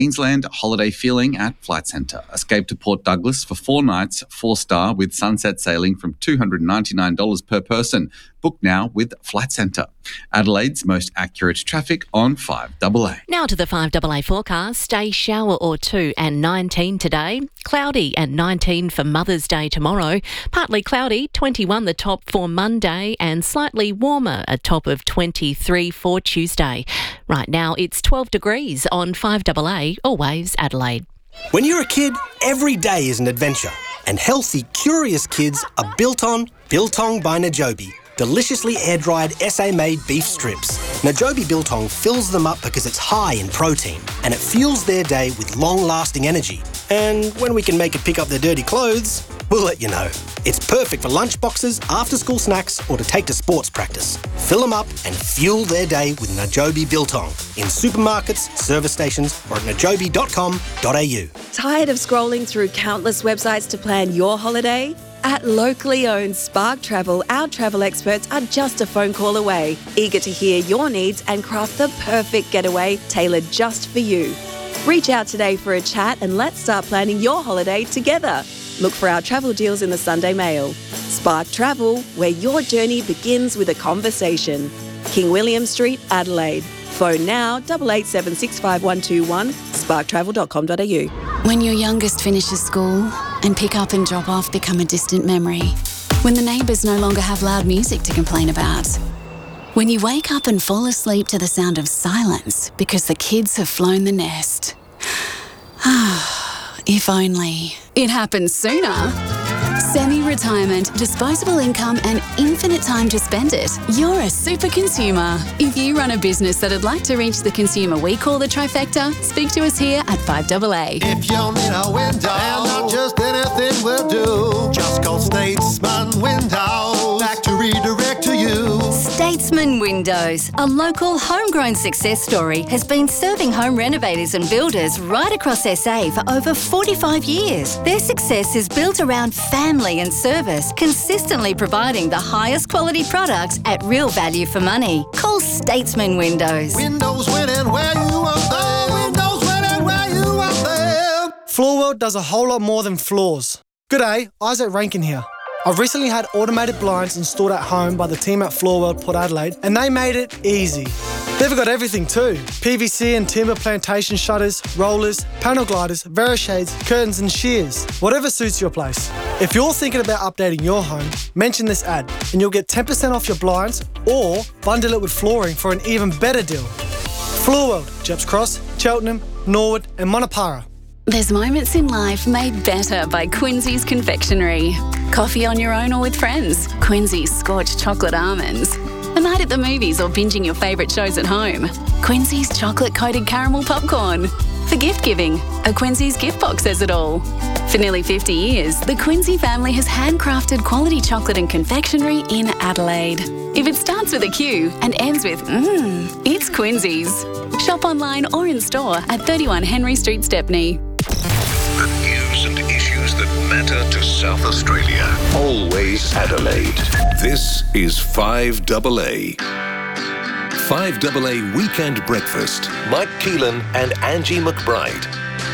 Queensland holiday feeling at Flight Centre. Escape to Port Douglas for 4 nights, 4-star with sunset sailing from $299 per person. Book now with Flight Centre. Adelaide's most accurate traffic on 5AA. Now to the 5AA forecast. A shower or two and 19 today. Cloudy and 19 for Mother's Day tomorrow. Partly cloudy, 21 the top for Monday, and slightly warmer, a top of 23 for Tuesday. Right now it's 12 degrees on 5AA, always Adelaide. When you're a kid, every day is an adventure. And healthy, curious kids are Biltong by Najobi. Deliciously air-dried SA-made beef strips. Najobi Biltong fills them up because it's high in protein and it fuels their day with long-lasting energy. And when we can make it pick up their dirty clothes, we'll let you know. It's perfect for lunchboxes, after-school snacks or to take to sports practice. Fill them up and fuel their day with Najobi Biltong in supermarkets, service stations or at najobi.com.au. Tired of scrolling through countless websites to plan your holiday? At locally owned Spark Travel, our travel experts are just a phone call away, eager to hear your needs and craft the perfect getaway tailored just for you. Reach out today for a chat and let's start planning your holiday together. Look for our travel deals in the Sunday Mail. Spark Travel, where your journey begins with a conversation. King William Street, Adelaide. Phone now 88765121, sparktravel.com.au. When your youngest finishes school and pick up and drop off become a distant memory. When the neighbours no longer have loud music to complain about. When you wake up and fall asleep to the sound of silence because the kids have flown the nest. If only it happened sooner. Semi-retirement, disposable income and infinite time to spend it. You're a super consumer. If you run a business that'd like to reach the consumer we call the trifecta, speak to us here at 5AA. If you need a window, and not just anything will do, just call Statesman Windows back to redirect to you. Statesman Windows, a local homegrown success story, has been serving home renovators and builders right across SA for over 45 years. Their success is built around family and service, consistently providing the highest quality products at real value for money. Call Statesman Windows. Windows winning where you want them. Windows winning where you want them. Floorworld does a whole lot more than floors. G'day, Isaac Rankin here. I've recently had automated blinds installed at home by the team at Floorworld Port Adelaide, and they made it easy. They've got everything too. PVC and timber plantation shutters, rollers, panel gliders, Verishades, curtains and shears. Whatever suits your place. If you're thinking about updating your home, mention this ad and you'll get 10% off your blinds or bundle it with flooring for an even better deal. Floorworld, Jeps Cross, Cheltenham, Norwood and Monopara. There's moments in life made better by Quincy's Confectionery. Coffee on your own or with friends. Quincy's Scorched Chocolate Almonds. A night at the movies or binging your favourite shows at home. Quincy's Chocolate-Coated Caramel Popcorn. For gift giving, a Quincy's gift box says it all. For nearly 50 years, the Quincy family has handcrafted quality chocolate and confectionery in Adelaide. If it starts with a Q and ends with it's Quincy's. Shop online or in store at 31 Henry Street, Stepney. The news and issues that matter to South Australia. Always Adelaide. This is 5AA. 5AA Weekend Breakfast. Mike Keelan and Angie McBride.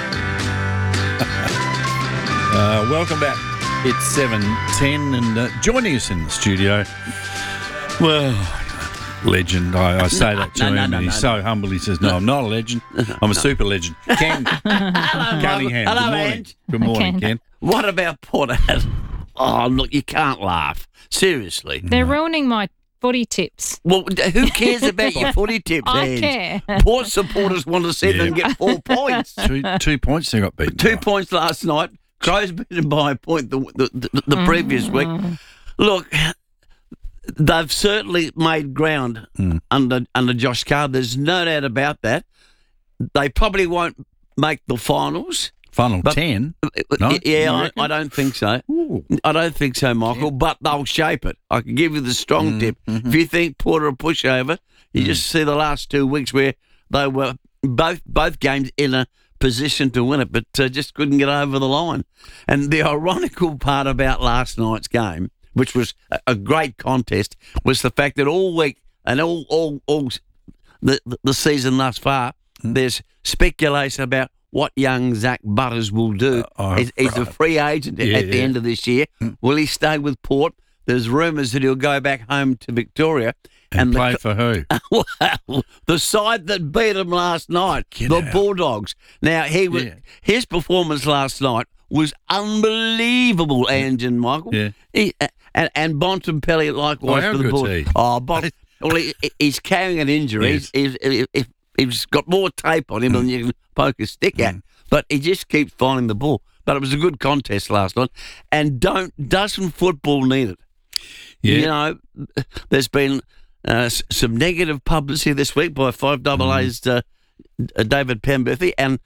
Welcome back. It's 7:10 and joining us in the studio, well, legend. I say that to him and he's so humble. He says, no, I'm not a legend. I'm a super legend. Ken Cunningham. Hello, Good morning. Ange. Good morning, Ken. What about Port Adelaide? Oh, look, you can't laugh. Seriously. They're ruining my footy tips. Well, who cares about your footy tips, I Ange? care. Port supporters want to see them get 4 points. 2 points they got beaten. 2 points last night. Crows beaten by a point the previous week. Look, they've certainly made ground under Josh Carr. There's no doubt about that. They probably won't make the finals. Final 10? No? Yeah, I don't think so. Ooh. I don't think so, Michael, but they'll shape it. I can give you the strong tip. If you think Port are a pushover, you just see the last 2 weeks where they were both games in a position to win it, but just couldn't get over the line. And the ironical part about last night's game, which was a great contest, was the fact that all week and all the season thus far, there's speculation about what young Zach Butters will do. He's a free agent at the end of this year. Will he stay with Port? There's rumours that he'll go back home to Victoria. And play for who? Well, the side that beat him last night, Bulldogs. Now, his performance last night was unbelievable, Ange and Michael. Yeah. And Bontempelli likewise for the Bulldogs. He's carrying an injury. Yes. He's got more tape on him than you can poke a stick at, but he just keeps finding the ball. But it was a good contest last night. And doesn't football need it? Yeah. You know, there's been some negative publicity this week by 5AA's David Penberthy, and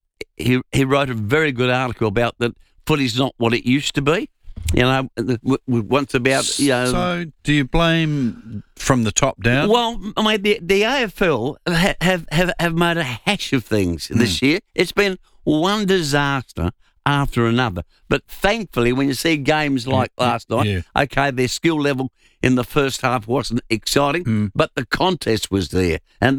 he wrote a very good article about that footy's not what it used to be. You know, once about, you know... So, do you blame from the top down? Well, I mean, the AFL have made a hash of things this year. It's been one disaster after another. But thankfully, when you see games like last night, okay, their skill level in the first half wasn't exciting, but the contest was there. And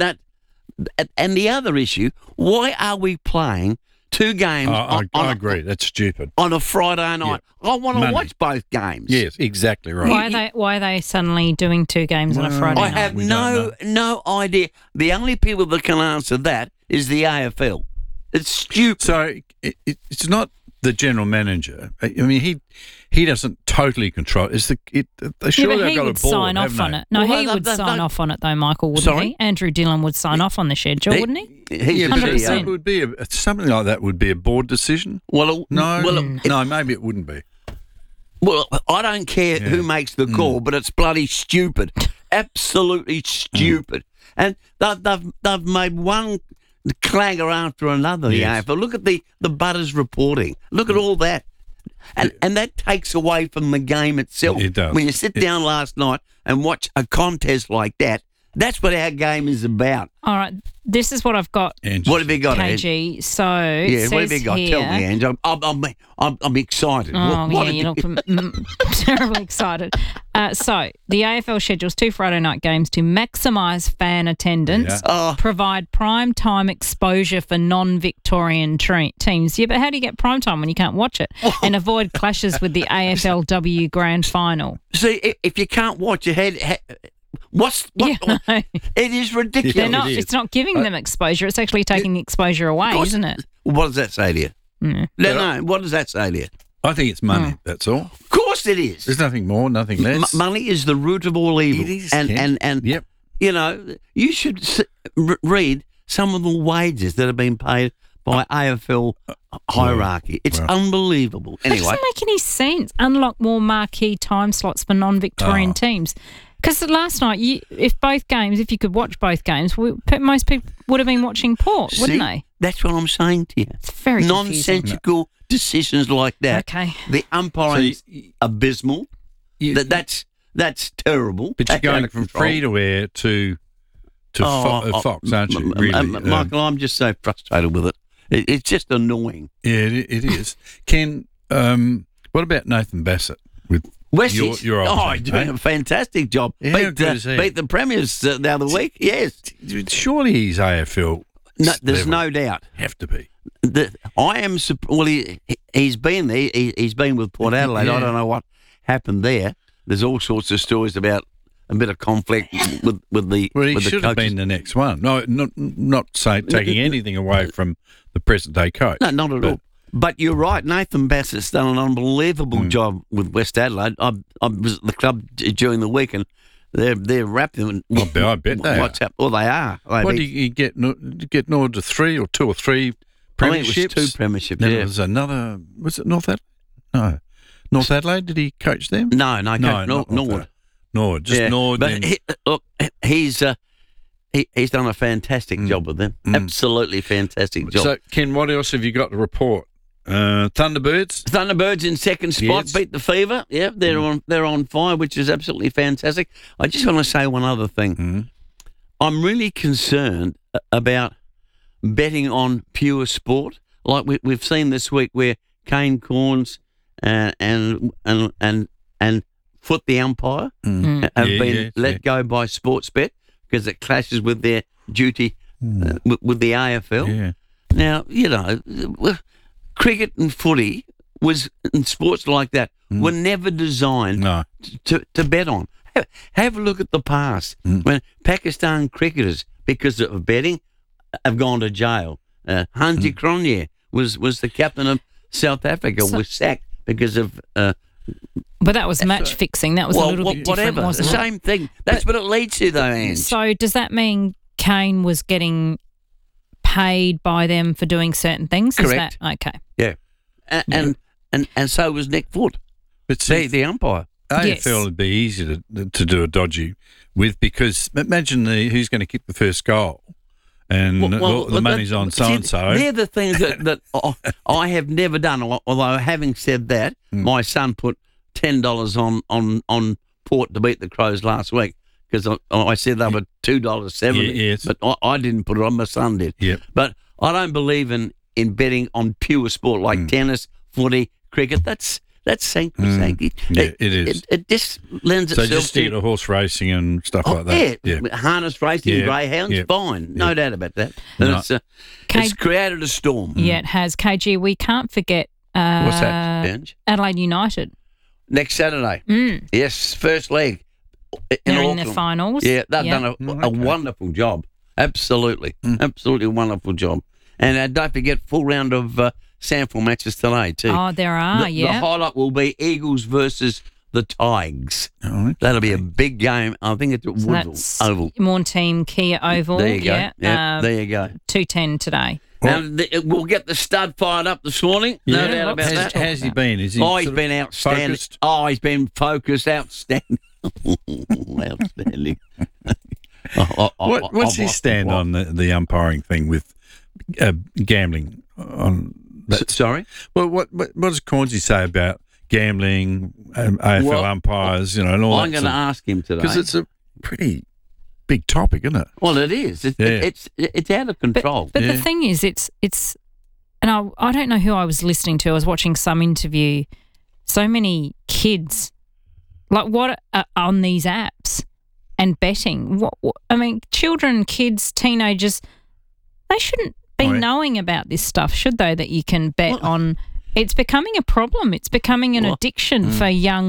the other issue, why are we playing 2 games I agree. That's stupid. On a Friday night? Yeah. I want to watch both games. Yes, exactly right. Why are they suddenly doing 2 games on a Friday night? I have no idea. The only people that can answer that is the AFL. It's stupid. So it's not the general manager. I mean, he doesn't totally control. They sure they've got a board, sign off on it. No, he would sign off on it though, Michael, wouldn't he? Andrew Dillon would sign off on the schedule, wouldn't he? It would be something like that. Would be a board decision. No, maybe it wouldn't be. Well, I don't care who makes the call, but it's bloody stupid, absolutely stupid. And they've made one clanger after another. Yes. But look at the Butters reporting. Look at all that. And that takes away from the game itself. It does. When you sit down last night and watch a contest like that, that's what our game is about. All right, this is what I've got. Ange. What have you got, KG? Ange? So what have you got? Here, Tell me, Ange. I'm excited. You look terribly excited. So the AFL schedules 2 Friday night games to maximise fan attendance, provide prime time exposure for non-Victorian teams. Yeah, but how do you get prime time when you can't watch it? And avoid clashes with the AFLW Grand Final. See, if you can't watch your head. It is ridiculous. It's not giving them exposure. It's actually taking the exposure away, isn't it? What does that say to you? No. What does that say to you? I think it's money. That's all. Of course it is. There's nothing more, nothing less. Money is the root of all evil. It is. And you know, you should read some of the wages that have been paid by AFL hierarchy. It's unbelievable. Anyway, it doesn't make any sense. Unlock more marquee time slots for non-Victorian teams. Because last night, if you could watch both games, most people would have been watching Port, wouldn't they? That's what I'm saying to you. It's very nonsensical decisions like that. Okay. The umpiring is abysmal. That's terrible. But you're going from free to air to Fox, aren't you? Really, Michael, I'm just so frustrated with it. It's just annoying. Yeah, it is. Ken, what about Nathan Bassett with Westies? Your doing a fantastic job. Beat the Premiers the other week. Yes. Surely he's AFL. No, there's no doubt. Have to be. I am. Well, he's been there. He's been with Port Adelaide. I don't know what happened there. There's all sorts of stories about a bit of conflict with the. Well, he with should the have been the next one. No, not taking anything away from the present day coach. No, not at all. But you're right. Nathan Bassett's done an unbelievable job with West Adelaide. I was at the club during the week, and they're rapping. I bet they what's happened? Well, they are. What did you get? Get North to 3 or 2 or 3 premierships? I think it was 2 premierships. Then there was another. Was it North Adelaide? No, North Adelaide. Did he coach them? No, Norwood. Norwood, just Norwood. But he's done a fantastic job with them. Absolutely fantastic job. So, Ken, what else have you got to report? Thunderbirds in second spot, beat the Fever. Yeah, they're on fire, which is absolutely fantastic. I just want to say one other thing. I'm really concerned about betting on pure sport, like we've seen this week, where Kane Corns and Foot the umpire have been let go by Sportsbet because it clashes with their duty with the AFL. Yeah. Now, cricket and footy and sports like that were never designed to bet on. Have a look at the past when Pakistan cricketers, because of betting, have gone to jail. Hansi Cronje was the captain of South Africa, was sacked because of... but that was match fixing. That was a little bit different, wasn't it? The same thing. That's what it leads to, though, Ange. So does that mean Kane was getting paid by them for doing certain things? Correct. Is that okay? Yeah. And so was Nick Foot. But see, the umpire. AFL would be easy to do a dodgy with, because imagine who's going to kick the first goal, and the money's on so-and-so. They're the things that I have never done, although having said that, my son put $10 on Port to beat the Crows last week, because I said they were $2.70, yes. but I didn't put it on, my son did. Yep. But I don't believe in betting on pure sport like tennis, footy, cricket. That's sacrosanct. Yeah, it is. It just lends itself to... So just stick to horse racing and stuff like that. Yeah. Harness racing, greyhounds, fine. No doubt about that. No. It's created a storm. Yeah, it has. KG, we can't forget what's that, Benj? Adelaide United. Next Saturday. Yes, first leg. They're in the finals. Yeah, they've done a wonderful job. Absolutely. Absolutely wonderful job. And don't forget, full round of sample matches today too. Oh, there are, The highlight will be Eagles versus the Tigers. Oh, okay. That'll be a big game. I think it's at Woodville Oval. Morteam Kia Oval. There you go. Yeah, there you go. 2:10 today. Now, we'll get the stud fired up this morning. No doubt about that. How's he been? Is he he's been outstanding. Focused? Oh, he's been focused, outstanding. Outstanding. What's his stand on the umpiring thing with gambling? Sorry? Well, what does Cornsey say about gambling, AFL umpires, and all that? I'm going to ask him today. Because it's a pretty big topic, isn't it? Well, it is. It's out of control. But the thing is, it's and I don't know who I was listening to. I was watching some interview. So many kids, like, what are on these apps and betting? What I mean, children, kids, teenagers, they shouldn't be knowing about this stuff, should they? That you can bet on. It's becoming a problem. It's becoming an addiction for young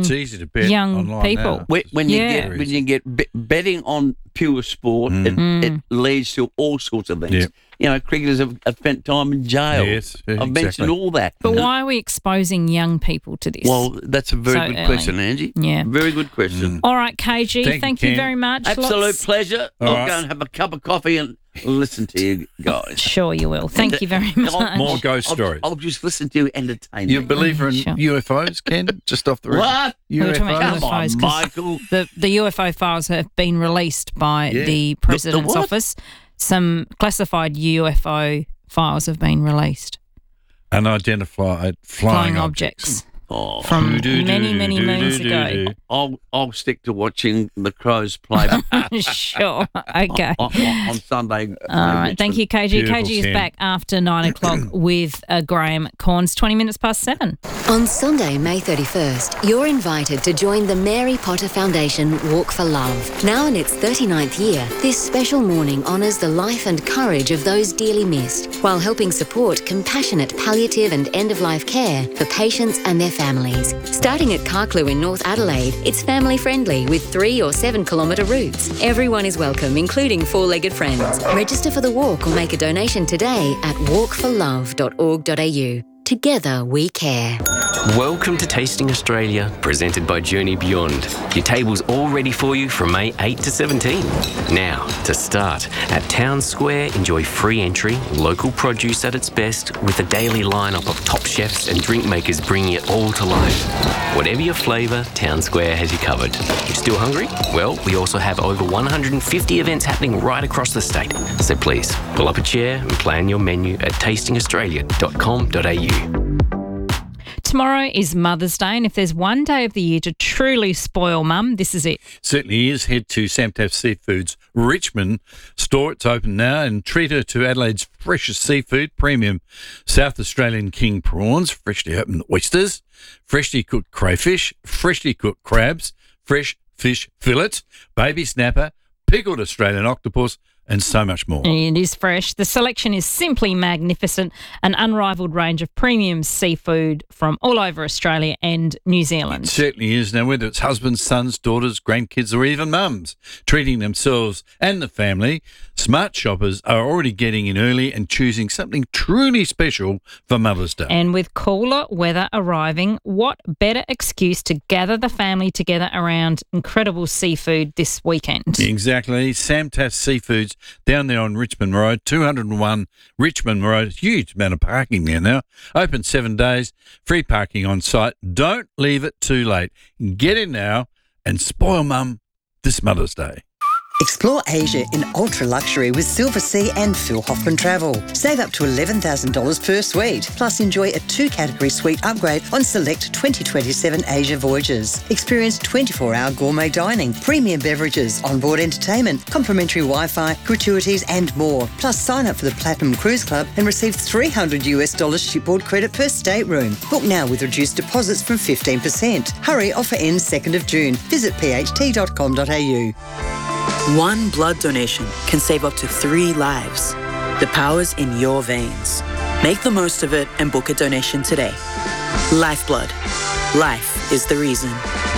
people. When you get betting on pure sport, it leads to all sorts of things. Yeah. Cricketers have spent time in jail. Yes, I've mentioned all that. But why are we exposing young people to this? Well, that's a very good question, Angie. Yeah. Very good question. All right, KG, thank you very much. Absolute pleasure. I'll go and have a cup of coffee and listen to you guys. Sure you will. Thank you very much. More ghost stories. I'll just listen to you entertain You a me. believer in UFOs, Ken? Just off the roof. What? UFOs? Come on, Michael. The UFO files have been released by the President's office. Some classified UFO files have been released. Unidentified flying objects. From many moons ago. I'll stick to watching the Crows play. Sure. Okay. On Sunday. All right. Thank you, KG. Beautiful, KG is Ken. back after 9 o'clock with Graham Corns, 20 minutes past 7. On Sunday, May 31st, you're invited to join the Mary Potter Foundation Walk for Love. Now in its 39th year, this special morning honours the life and courage of those dearly missed, while helping support compassionate palliative and end-of-life care for patients and their families. Starting at Carclew in North Adelaide, it's family-friendly with 3 or 7 kilometre routes. Everyone is welcome, including four-legged friends. Register for the walk or make a donation today at walkforlove.org.au. Together we care. Welcome to Tasting Australia, presented by Journey Beyond. Your table's all ready for you from May 8 to 17. Now, to start, at Town Square, enjoy free entry, local produce at its best, with a daily lineup of top chefs and drink makers bringing it all to life. Whatever your flavour, Town Square has you covered. You're still hungry? Well, we also have over 150 events happening right across the state. So please, pull up a chair and plan your menu at tastingaustralia.com.au. Tomorrow is Mother's Day, and if there's one day of the year to truly spoil Mum, this is it. Certainly is. Head to Samtaf Seafoods Richmond store. It's open now, and treat her to Adelaide's freshest seafood, premium South Australian king prawns, freshly opened oysters, freshly cooked crayfish, freshly cooked crabs, fresh fish fillets, baby snapper, pickled Australian octopus, and so much more. It is fresh. The selection is simply magnificent. An unrivalled range of premium seafood from all over Australia and New Zealand. It certainly is. Now, whether it's husbands, sons, daughters, grandkids, or even mums treating themselves and the family, smart shoppers are already getting in early and choosing something truly special for Mother's Day. And with cooler weather arriving, what better excuse to gather the family together around incredible seafood this weekend? Exactly. Samtas Seafoods down there on Richmond Road, 201 Richmond Road. Huge amount of parking there now. Open 7 days, free parking on site. Don't leave it too late. Get in now and spoil Mum this Mother's Day. Explore Asia in ultra luxury with Silver Sea and Phil Hoffman Travel. Save up to $11,000 per suite, plus enjoy a 2-category suite upgrade on select 2027 Asia voyages. Experience 24-hour gourmet dining, premium beverages, onboard entertainment, complimentary Wi-Fi, gratuities and more. Plus sign up for the Platinum Cruise Club and receive $300 shipboard credit per stateroom. Book now with reduced deposits from 15%. Hurry, offer ends 2nd of June. Visit pht.com.au. One blood donation can save up to 3 lives. The power's in your veins. Make the most of it and book a donation today. Lifeblood. Life is the reason.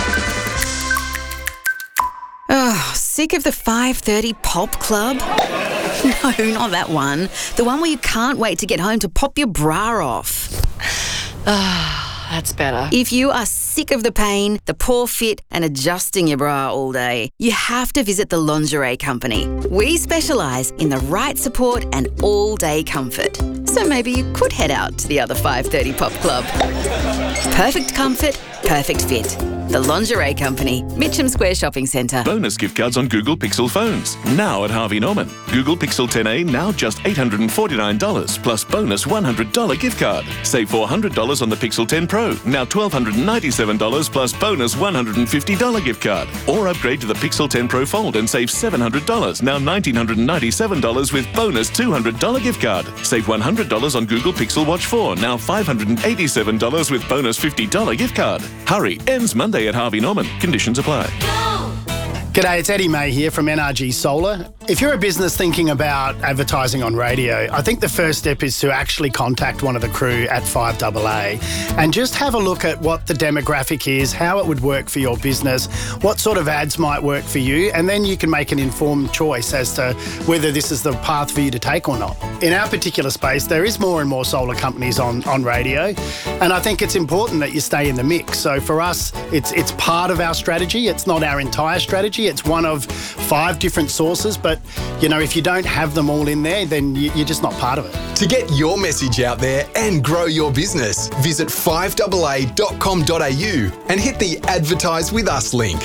Oh, sick of the 5:30 pop club? No, not that one. The one where you can't wait to get home to pop your bra off. That's better. If you are sick of the pain, the poor fit, and adjusting your bra all day, you have to visit the Lingerie Company. We specialise in the right support and all-day comfort. So maybe you could head out to the other 5:30 pop club. Perfect comfort, perfect fit. The Lingerie Company, Mitcham Square Shopping Centre. Bonus gift cards on Google Pixel phones. Now at Harvey Norman. Google Pixel 10a now just $849 plus bonus $100 gift card. Save $400 on the Pixel 10 Pro. Now $1,297 plus bonus $150 gift card. Or upgrade to the Pixel 10 Pro Fold and save $700. Now $1,997 with bonus $200 gift card. Save $100 on Google Pixel Watch 4. Now $587 with bonus $50 gift card. Hurry, ends Monday at Harvey Norman. Conditions apply. G'day, it's Eddie May here from NRG Solar. If you're a business thinking about advertising on radio, I think the first step is to actually contact one of the crew at 5AA and just have a look at what the demographic is, how it would work for your business, what sort of ads might work for you, and then you can make an informed choice as to whether this is the path for you to take or not. In our particular space, there is more and more solar companies on radio, and I think it's important that you stay in the mix. So for us, it's part of our strategy. It's not our entire strategy. It's one of 5 different sources, but you know, if you don't have them all in there, then you're just not part of it. To get your message out there and grow your business, visit 5AA.com.au and hit the Advertise With Us link.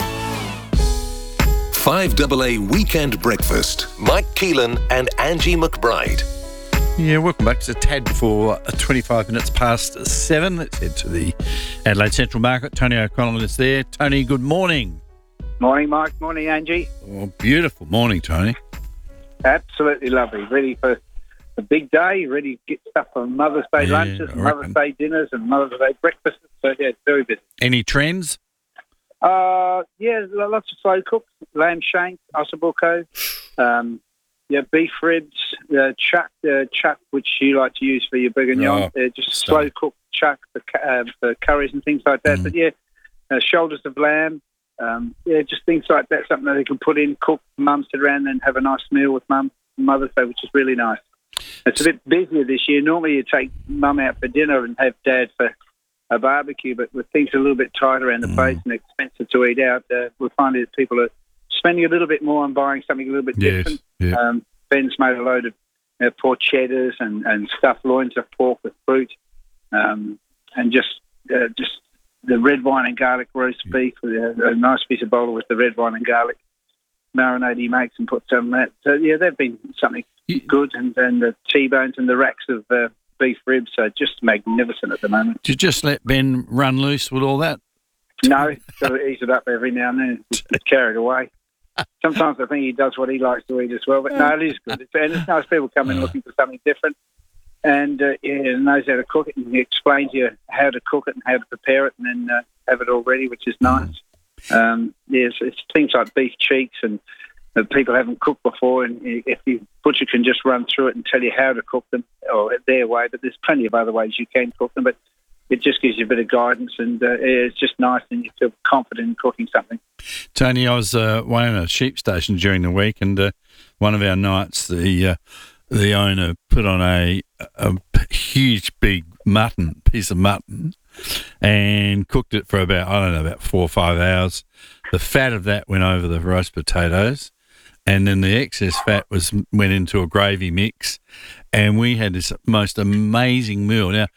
5AA Weekend Breakfast. Mike Keelan and Angie McBride. Yeah, welcome back. It's a tad before 25 minutes past 7. Let's head to the Adelaide Central Market. Tony O'Connell is there. Tony, good morning. Morning, Mike. Morning, Angie. Oh, beautiful morning, Tony. Absolutely lovely. Ready for a big day. Ready to get stuff for Mother's Day lunches, and Mother's Day dinners, and Mother's Day breakfasts. So, yeah, it's very busy. Any trends? Yeah, lots of slow cooks. Lamb shank, ossobuco, beef ribs, chuck, which you like to use for your bourguignon. Just slow cooked chuck for curries and things like that. But, yeah, shoulders of lamb. Just things like that, something that they can put in, cook, mum, sit around and have a nice meal with mum on Mother's Day, which is really nice. It's a bit busier this year. Normally you take mum out for dinner and have dad for a barbecue, but with things a little bit tight around the place and expensive to eat out, we're finding that people are spending a little bit more on buying something a little bit different. Yeah. Ben's made a load of pork cheddars and stuffed loins of pork with fruit, and just the red wine and garlic roast beef with a nice piece of bowler with the red wine and garlic marinade he makes and puts on that. So, yeah, they've been something good. And the T-bones and the racks of beef ribs are just magnificent at the moment. Did you just let Ben run loose with all that? No, got to ease it up every now and then. Just get carried away. Sometimes I think he does what he likes to eat as well. But, no, it is good. And it's nice people come in looking for something different. And knows how to cook it, and he explains you how to cook it and how to prepare it, and then have it all ready, which is nice. It's things like beef cheeks and that people haven't cooked before, and if the butcher can just run through it and tell you how to cook them, or their way, but there's plenty of other ways you can cook them, but it just gives you a bit of guidance, and it's just nice, and you feel confident in cooking something. Tony, I was away on a sheep station during the week, and one of our nights, the owner put on a huge big piece of mutton, and cooked it for about 4 or 5 hours. The fat of that went over the roast potatoes, and then the excess fat went into a gravy mix, and we had this most amazing meal. Now,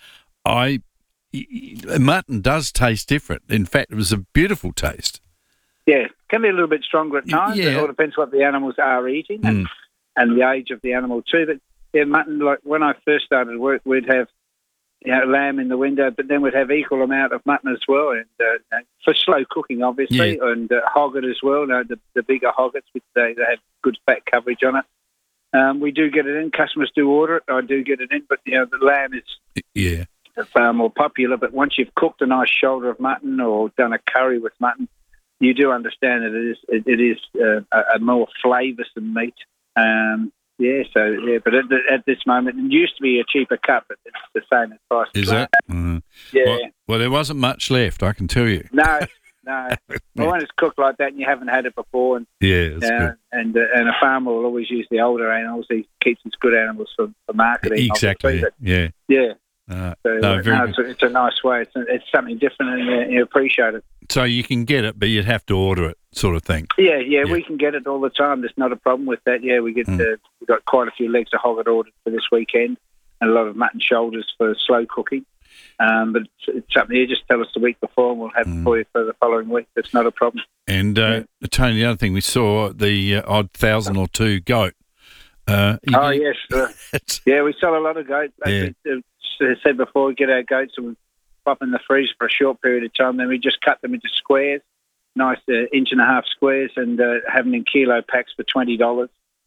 mutton does taste different. In fact, it was a beautiful taste. Yeah, can be a little bit stronger at times. Yeah. It all depends what the animals are eating and the age of the animal too. But yeah, mutton, like when I first started work, we'd have lamb in the window, but then we'd have equal amount of mutton as well, and for slow cooking, obviously, and hogget as well. The bigger hoggets, which they have good fat coverage on it. We do get it in. Customers do order it. I do get it in, but the lamb is far more popular. But once you've cooked a nice shoulder of mutton or done a curry with mutton, you do understand that it is a more flavoursome meat. But at this moment, it used to be a cheaper cut, but it's the same as price. Is it? Yeah. Well, there wasn't much left, I can tell you. No. But when it's cooked like that and you haven't had it before, and that's good. And a farmer will always use the older animals. He keeps his good animals for marketing. Exactly. Yeah. It's a nice way. It's something different, and you appreciate it. So you can get it, but you'd have to order it, sort of thing. Yeah, we can get it all the time. There's not a problem with that. Yeah, we get we've got quite a few legs of hogget ordered for this weekend, and a lot of mutton shoulders for slow cooking. But it's something you just tell us the week before, and we'll have it for you for the following week. That's not a problem. And Tony, the other thing we saw, the odd 1,000 or 2 goat. Yes, we sell a lot of goat. As I said before, we get our goats and we pop in the freezer for a short period of time. Then we just cut them into squares, nice 1.5-inch squares, and have them in kilo packs for $20.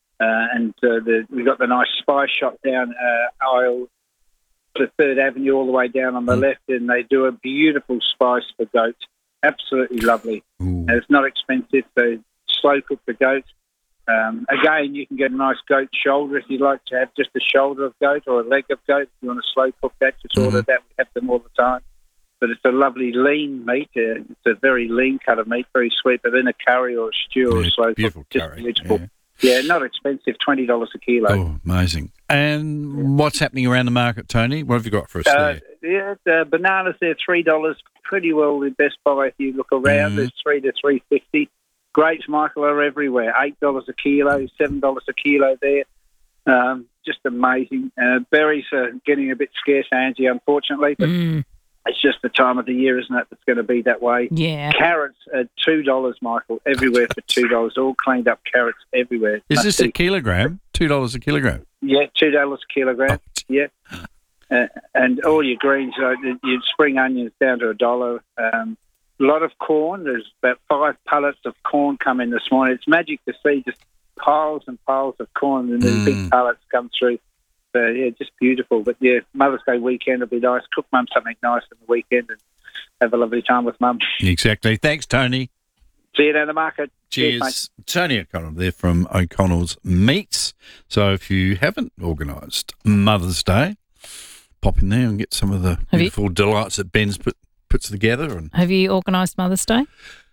We've got the nice spice shop down aisle to 3rd Avenue all the way down on the left, and they do a beautiful spice for goats. Absolutely lovely. And it's not expensive, so slow cook the goat. Again, you can get a nice goat shoulder if you'd like to have just a shoulder of goat or a leg of goat. If you want to slow cook that, just order that. We have them all the time. But it's a lovely lean meat. It's a very lean cut of meat, very sweet. But in a curry or a stew or a slow cook, just beautiful. Yeah, not expensive, $20 a kilo. Oh, amazing. And what's happening around the market, Tony? What have you got for us there? Bananas there, $3. Pretty well the best buy if you look around. There's $3 to $3.50. Grapes, Michael, are everywhere. $8 a kilo, $7 a kilo there. Just amazing. Berries are getting a bit scarce, Angie, unfortunately, but it's just the time of the year, isn't it, that's going to be that way. Yeah. Carrots are $2, Michael, everywhere for $2. All cleaned up carrots everywhere. Is this a kilogram? $2 a kilogram? Yeah, $2 a kilogram. Yeah. And all your greens, your spring onions down to $1. A lot of corn. There's about 5 pallets of corn come in this morning. It's magic to see just piles and piles of corn, and these big pallets come through. So, just beautiful. But, Mother's Day weekend will be nice. Cook Mum something nice on the weekend and have a lovely time with Mum. Exactly. Thanks, Tony. See you down the market. Cheers. Tony O'Connell there from O'Connell's Meats. So if you haven't organised Mother's Day, pop in there and get some of the beautiful delights that Ben's puts together. And have you organised Mother's Day?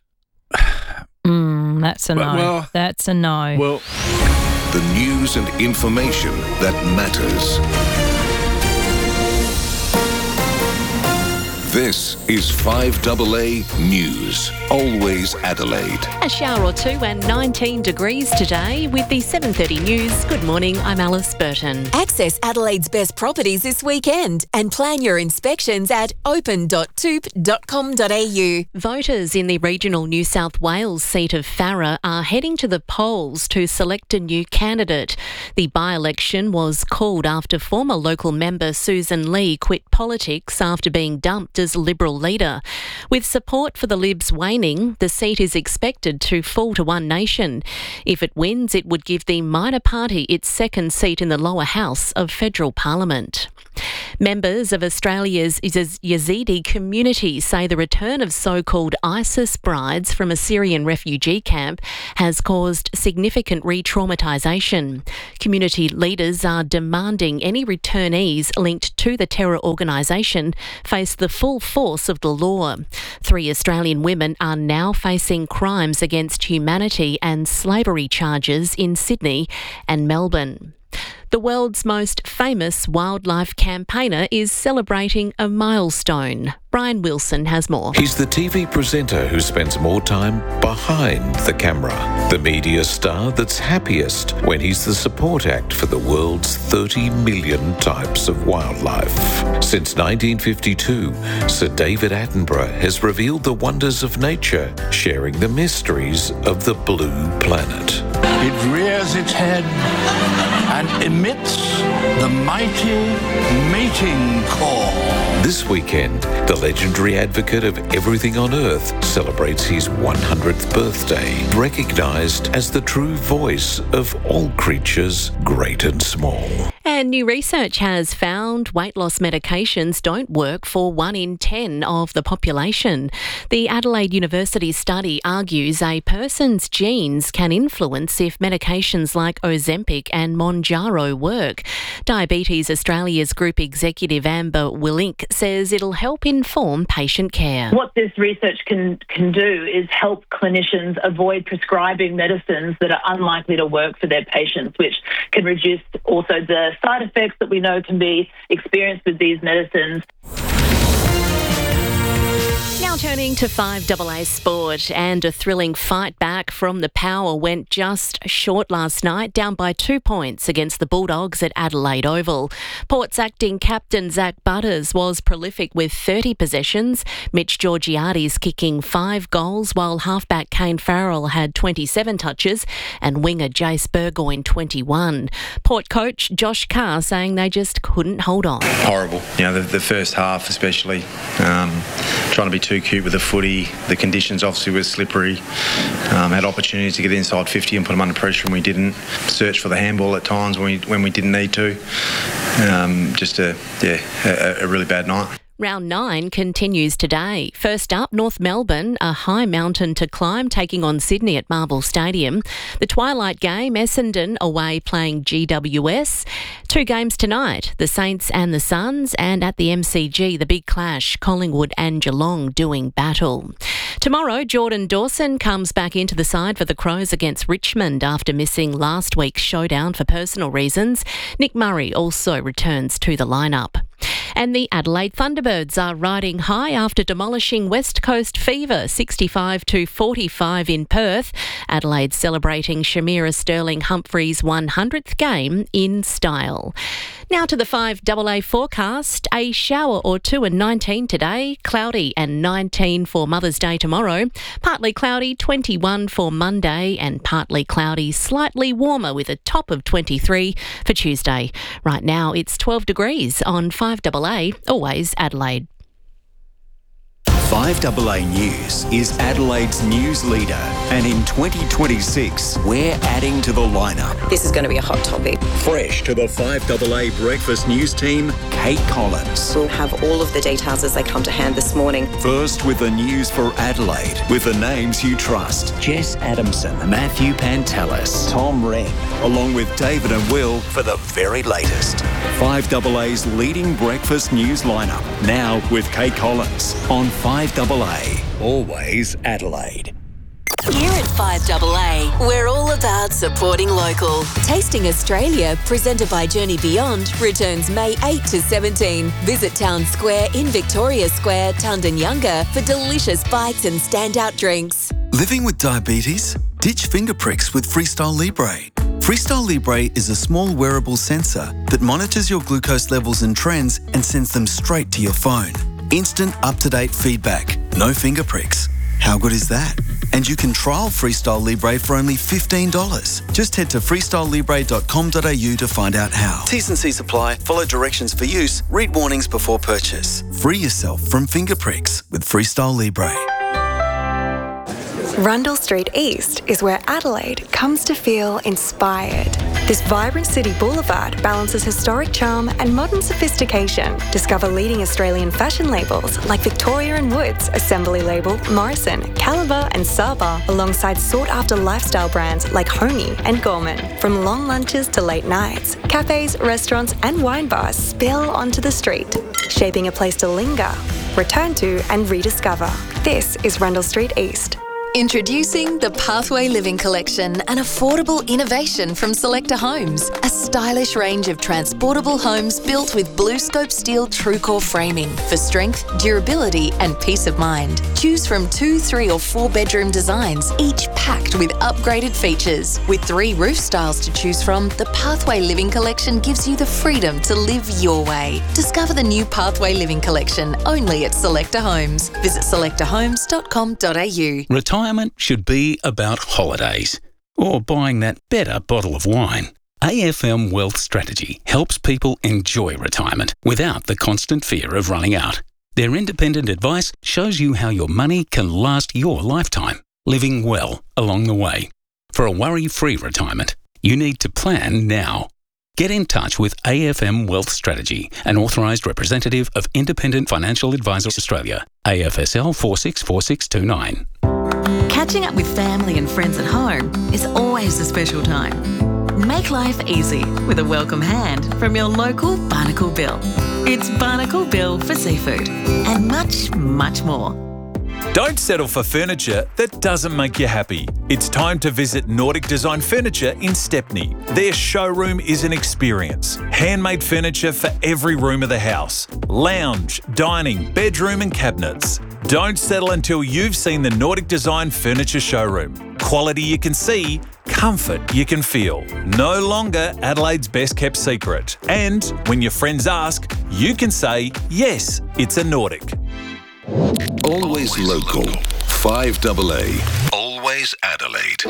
That's a no. Well, that's a no. Well, the news and information that matters. This is 5AA News. Always Adelaide. A shower or two and 19 degrees today with the 7:30 news. Good morning, I'm Alice Burton. Access Adelaide's best properties this weekend and plan your inspections at open.toop.com.au. Voters in the regional New South Wales seat of Farrer are heading to the polls to select a new candidate. The by-election was called after former local member Susan Lee quit politics after being dumped as Liberal leader. With support for the Libs waning, the seat is expected to fall to One Nation. If it wins, it would give the minor party its second seat in the lower house of federal parliament. Members of Australia's Yazidi community say the return of so-called ISIS brides from a Syrian refugee camp has caused significant re-traumatisation. Community leaders are demanding any returnees linked to the terror organisation face the full force of the law. 3 Australian women are now facing crimes against humanity and slavery charges in Sydney and Melbourne. The world's most famous wildlife campaigner is celebrating a milestone. Brian Wilson has more. He's the TV presenter who spends more time behind the camera. The media star that's happiest when he's the support act for the world's 30 million types of wildlife. Since 1952, Sir David Attenborough has revealed the wonders of nature, sharing the mysteries of the blue planet. It rears its head and emits the mighty mating call. This weekend, the legendary advocate of everything on Earth celebrates his 100th birthday, recognised as the true voice of all creatures, great and small. And new research has found weight loss medications don't work for 1 in 10 of the population. The Adelaide University study argues a person's genes can influence if medications like Ozempic and Mounjaro work. Diabetes Australia's Group Executive Amber Willink says it'll help inform patient care. What this research can do is help clinicians avoid prescribing medicines that are unlikely to work for their patients, which can reduce also the side effects that we know can be experienced with these medicines. Now turning to 5AA sport, and a thrilling fight back from the Power went just short last night, down by 2 points against the Bulldogs at Adelaide Oval. Port's acting captain Zach Butters was prolific with 30 possessions, Mitch Georgiades kicking 5 goals, while halfback Kane Farrell had 27 touches and winger Jace Burgoyne 21. Port coach Josh Carr saying they just couldn't hold on. Horrible. You know, the first half especially, trying to be too cute with the footy. The conditions obviously were slippery. Had opportunities to get inside 50 and put them under pressure, and we didn't. Search for the handball at times when we didn't need to. Just a really bad night. Round 9 continues today. First up, North Melbourne, a high mountain to climb, taking on Sydney at Marvel Stadium. The twilight game, Essendon away playing GWS. 2 games tonight, the Saints and the Suns, and at the MCG, the big clash, Collingwood and Geelong doing battle. Tomorrow, Jordan Dawson comes back into the side for the Crows against Richmond after missing last week's showdown for personal reasons. Nick Murray also returns to the lineup. And the Adelaide Thunderbirds are riding high after demolishing West Coast Fever 65-45 in Perth. Adelaide celebrating Shamira Sterling Humphrey's 100th game in style. Now to the 5AA forecast. A shower or two and 19 today, cloudy and 19 for Mother's Day tomorrow. Partly cloudy, 21 for Monday, and partly cloudy, slightly warmer with a top of 23 for Tuesday. Right now it's 12 degrees on 5AA, always Adelaide. 5AA News is Adelaide's news leader, and in 2026, we're adding to the lineup. This is going to be a hot topic. Fresh to the 5AA Breakfast News team, Kate Collins. We'll have all of the details as they come to hand this morning. First with the news for Adelaide, with the names you trust. Jess Adamson, Matthew Pantelis, Tom Wren, along with David and Will for the very latest. 5AA's leading breakfast news lineup, now with Kate Collins on 5AA, always Adelaide. Here at 5AA, we're all about supporting local. Tasting Australia, presented by Journey Beyond, returns May 8 to 17. Visit Town Square in Victoria Square, Tundanyunga, for delicious bites and standout drinks. Living with diabetes? Ditch finger pricks with Freestyle Libre. Freestyle Libre is a small wearable sensor that monitors your glucose levels and trends and sends them straight to your phone. Instant, up-to-date feedback. No finger pricks. How good is that? And you can trial Freestyle Libre for only $15. Just head to freestylelibre.com.au to find out how. T's and C's apply. Follow directions for use. Read warnings before purchase. Free yourself from finger pricks with Freestyle Libre. Rundle Street East is where Adelaide comes to feel inspired. This vibrant city boulevard balances historic charm and modern sophistication. Discover leading Australian fashion labels like Victoria and Woods, Assembly Label, Morrison, Caliber and Saba, alongside sought-after lifestyle brands like Honey and Gorman. From long lunches to late nights, cafes, restaurants and wine bars spill onto the street, shaping a place to linger, return to and rediscover. This is Rundle Street East. Introducing the Pathway Living Collection, an affordable innovation from Selecta Homes. A stylish range of transportable homes built with BlueScope steel TrueCore framing for strength, durability and peace of mind. Choose from 2, 3 or 4 bedroom designs, each packed with upgraded features. With 3 roof styles to choose from, the Pathway Living Collection gives you the freedom to live your way. Discover the new Pathway Living Collection only at Selecta Homes. Visit selectahomes.com.au. Retirement should be about holidays or buying that better bottle of wine. AFM Wealth Strategy helps people enjoy retirement without the constant fear of running out. Their independent advice shows you how your money can last your lifetime, living well along the way. For a worry-free retirement, you need to plan now. Get in touch with AFM Wealth Strategy, an authorised representative of Independent Financial Advisors Australia, AFSL 464629. Catching up with family and friends at home is always a special time. Make life easy with a welcome hand from your local Barnacle Bill. It's Barnacle Bill for seafood and much, much more. Don't settle for furniture that doesn't make you happy. It's time to visit Nordic Design Furniture in Stepney. Their showroom is an experience. Handmade furniture for every room of the house. Lounge, dining, bedroom and cabinets. Don't settle until you've seen the Nordic Design Furniture showroom. Quality you can see, comfort you can feel. No longer Adelaide's best kept secret. And when your friends ask, you can say, yes, it's a Nordic. Always local. 5AA. Always Adelaide.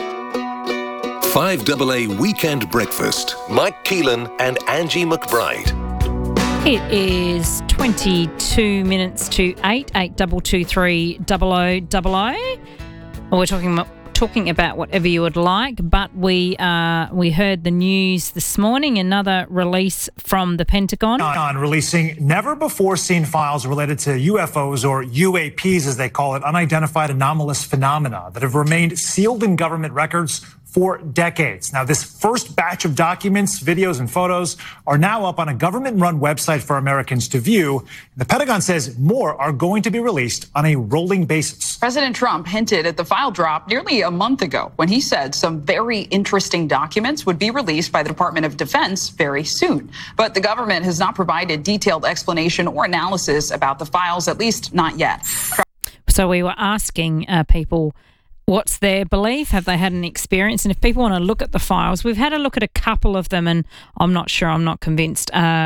5AA Weekend Breakfast. Mike Keelan and Angie McBride. It is 22 minutes to 8, 8223 0000. We're talking about whatever you would like, but we heard the news this morning, another release from the Pentagon. On releasing never-before-seen files related to UFOs, or UAPs as they call it, unidentified anomalous phenomena that have remained sealed in government records for decades. Now, this first batch of documents, videos, and photos are now up on a government-run website for Americans to view. The Pentagon says more are going to be released on a rolling basis. President Trump hinted at the file drop nearly a month ago when he said some very interesting documents would be released by the Department of Defense very soon. But the government has not provided detailed explanation or analysis about the files, at least not yet. So we were asking people, what's their belief? Have they had an experience? And if people want to look at the files, we've had a look at a couple of them, and I'm not convinced.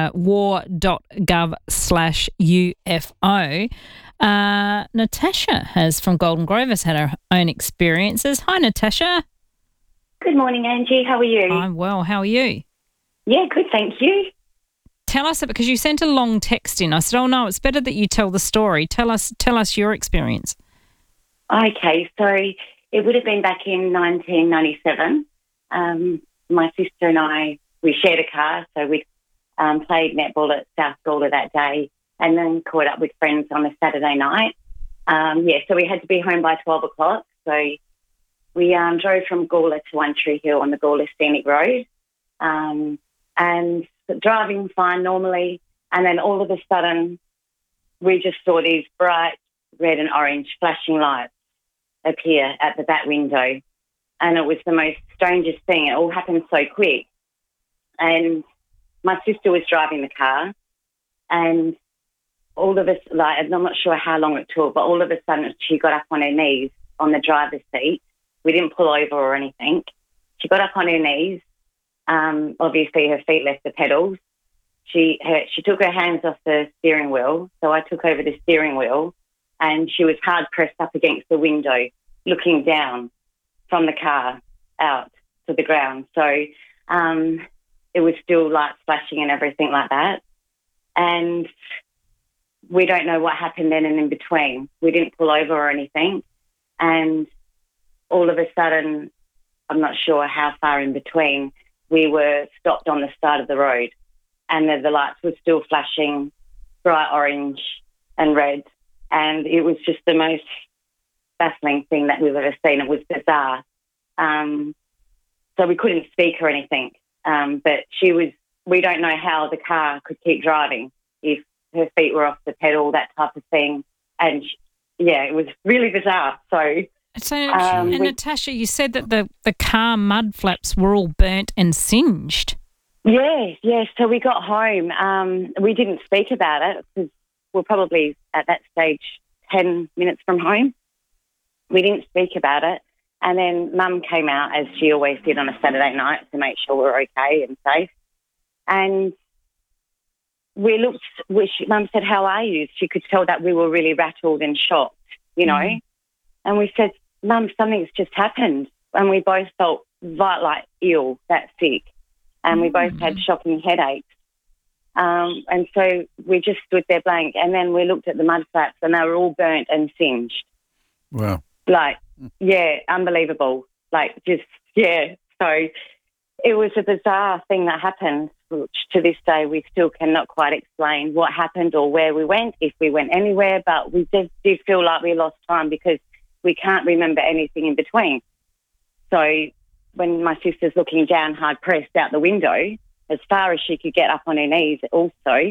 War.gov/UFO. Natasha has from Golden Grove has had her own experiences. Hi, Natasha. Good morning, Angie. How are you? I'm well. How are you? Yeah, good, thank you. Tell us, because you sent a long text in. I said, oh no, it's better that you tell the story. Tell us your experience. Okay, so it would have been back in 1997. My sister and I, we shared a car, so we played netball at South Gawler that day and then caught up with friends on a Saturday night. So we had to be home by 12 o'clock. So we drove from Gawler to One Tree Hill on the Gawler Scenic Road and driving fine normally. And then all of a sudden, we just saw these bright red and orange flashing lights appear at the back window, and it was the most strangest thing. It all happened so quick, and my sister was driving the car, and all of us, I'm not sure how long it took, but all of a sudden she got up on her knees on the driver's seat. We didn't pull over or anything. She got up on her knees. Obviously her feet left the pedals. She took her hands off the steering wheel, so I took over the steering wheel, and she was hard pressed up against the window, looking down from the car out to the ground. So it was still lights flashing and everything like that. And we don't know what happened then and in between. We didn't pull over or anything. And all of a sudden, I'm not sure how far in between, we were stopped on the side of the road, and the lights were still flashing bright orange and red, and it was just the most baffling thing that we've ever seen. It was bizarre. So we couldn't speak or anything, but we don't know how the car could keep driving if her feet were off the pedal, that type of thing. And, it was really bizarre. And Natasha, you said that the car mud flaps were all burnt and singed. Yes. So we got home. We didn't speak about it because we're probably at that stage 10 minutes from home. We didn't speak about it. And then Mum came out, as she always did on a Saturday night, to make sure we're okay and safe. And we looked, Mum said, "How are you?" She could tell that we were really rattled and shocked, And we said, "Mum, something's just happened." And we both felt like ill, that sick. And we both had shocking headaches. And so we just stood there blank. And then we looked at the mud flaps and they were all burnt and singed. Wow. Unbelievable. So it was a bizarre thing that happened, which to this day we still cannot quite explain what happened or where we went, if we went anywhere, but we did feel like we lost time because we can't remember anything in between. So when my sister's looking down, hard-pressed out the window, as far as she could get up on her knees also,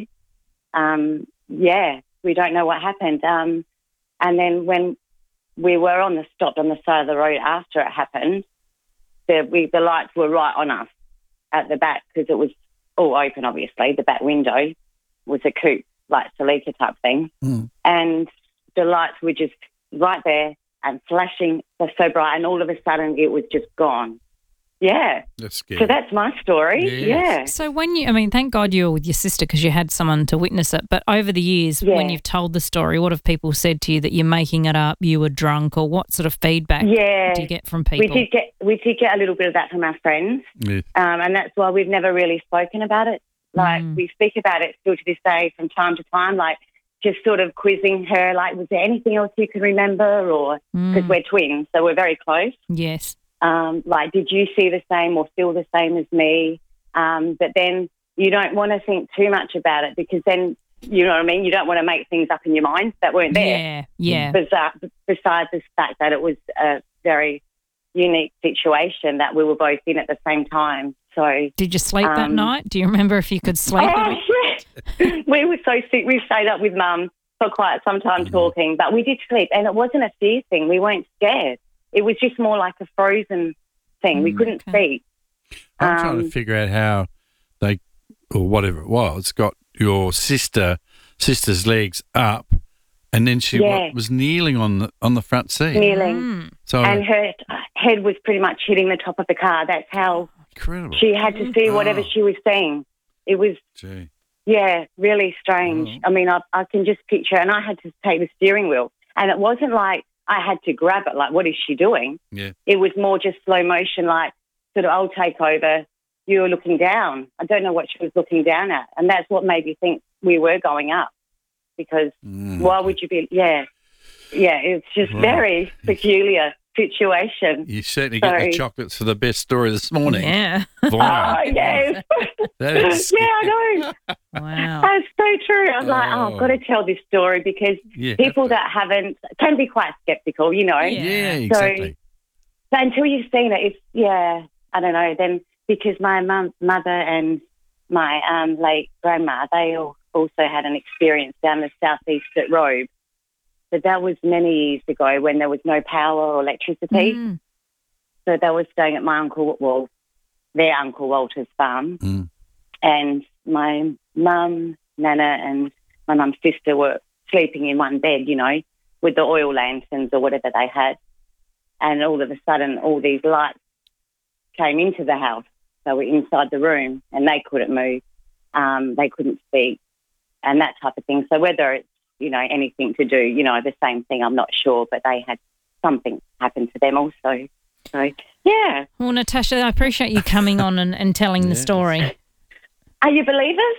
we don't know what happened. And then when we were stopped on the side of the road after it happened, the lights were right on us at the back because it was all open, obviously. The back window was a coupe, like Celica type thing. And the lights were just right there and flashing so bright, and all of a sudden it was just gone. Yeah. That's scary. So that's my story. Yeah. So thank God you were with your sister because you had someone to witness it. But over the years, when you've told the story, what have people said to you, that you're making it up, you were drunk, or what sort of feedback do you get from people? We did get a little bit of that from our friends. Yeah. And that's why we've never really spoken about it. We speak about it still to this day from time to time, just sort of quizzing her, was there anything else you could remember? Or because we're twins, so we're very close. Yes. Did you see the same or feel the same as me? But then you don't want to think too much about it because then, you know what I mean, you don't want to make things up in your mind that weren't there. Yeah. Besides the fact that it was a very unique situation that we were both in at the same time. So, did you sleep that night? Do you remember if you could sleep? We were so sick. We stayed up with Mum for quite some time talking, but we did sleep, and it wasn't a fear thing. We weren't scared. It was just more like a frozen thing. We couldn't see. I'm trying to figure out how they, or whatever it was, got your sister's legs up, and then she was kneeling on the front seat. Kneeling. And her head was pretty much hitting the top of the car. That's how incredible. She had to see whatever she was seeing. It was, really strange. I mean, I can just picture, and I had to take the steering wheel, and it wasn't like I had to grab it, what is she doing? Yeah. It was more just slow motion, sort of, I'll take over. You were looking down. I don't know what she was looking down at. And that's what made me think we were going up because why would you be, it's just very peculiar situation. You certainly get the chocolates for the best story this morning. Yeah. Wow. Oh, yes. That is I know. Wow. That's so true. I'm I've got to tell this story because people that haven't can be quite sceptical, Yeah, exactly. So until you've seen it, it's, I don't know. Then because my mother and my late grandma, they also had an experience down the southeast at Robe. But that was many years ago when there was no power or electricity. So they were staying at their Uncle Walter's farm. And my mum, Nana, and my mum's sister were sleeping in one bed, with the oil lanterns or whatever they had. And all of a sudden, all these lights came into the house. They were inside the room and they couldn't move. They couldn't speak and that type of thing. So whether it's, anything to do, the same thing, I'm not sure, but they had something happen to them also. So, yeah. Well, Natasha, I appreciate you coming on and telling the story. Are you believers?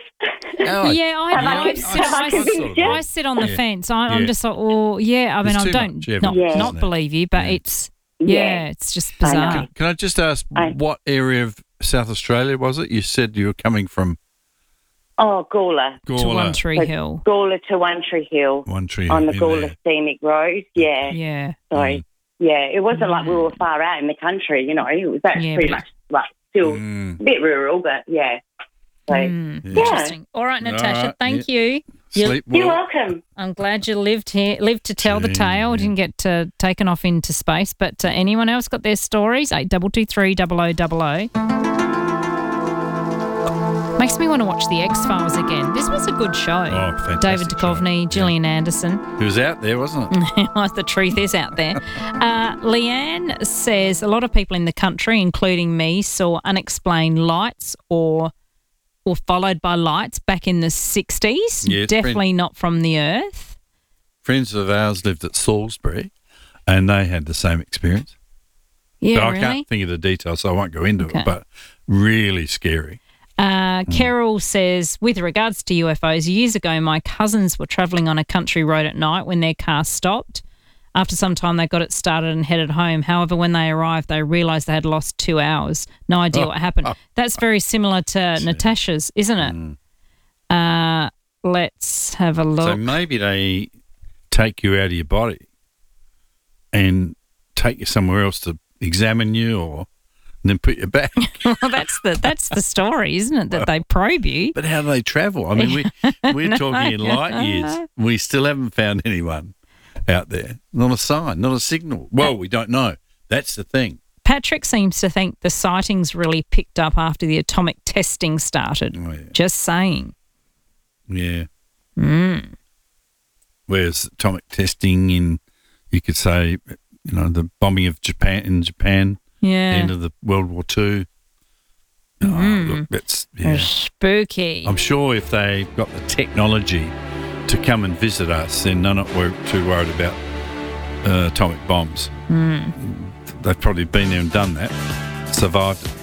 I sit on the fence. I'm just like, I don't believe you, but it's it's just bizarre. Can I just ask what area of South Australia, was it? You said you were coming from... Oh, Gawler. To One Tree Hill. Gawler to One Tree Hill. One Tree on Hill. the Gawler Scenic Road, yeah. Yeah. So, it wasn't like we were far out in the country, you know. It was pretty much like still a bit rural, but yeah. So, Interesting. All right, Natasha, thank you. You're welcome. I'm glad you lived to tell the tale. Didn't get taken off into space. But anyone else got their stories? 8223 0000. Makes me want to watch The X-Files again. This was a good show. Oh, fantastic. David Duchovny, Gillian Anderson. He was out there, wasn't it? Well, the truth is out there. Leanne says a lot of people in the country, including me, saw unexplained lights or followed by lights back in the 60s. Yes, definitely not from the Earth. Friends of ours lived at Salisbury and they had the same experience. Yeah, but I really? can't think of the details, so I won't go into it, but really scary. Carol says, with regards to UFOs, years ago my cousins were travelling on a country road at night when their car stopped. After some time they got it started and headed home. However, when they arrived, they realised they had lost 2 hours. No idea what happened. That's very similar to Natasha's, isn't it? Let's have a look. So maybe they take you out of your body and take you somewhere else to examine you or... and then put you back. Well, that's the story, isn't it? That they probe you. But how do they travel? I mean, we're talking in light years. We still haven't found anyone out there. Not a sign, not a signal. Well, we don't know. That's the thing. Patrick seems to think the sightings really picked up after the atomic testing started. Oh, yeah. Just saying. Yeah. Whereas atomic testing in, you could say, the bombing of Japan. Yeah. The end of the World War II. Look, that's spooky. I'm sure if they've got the technology to come and visit us, then none of we're too worried about atomic bombs. They've probably been there and done that, survived it.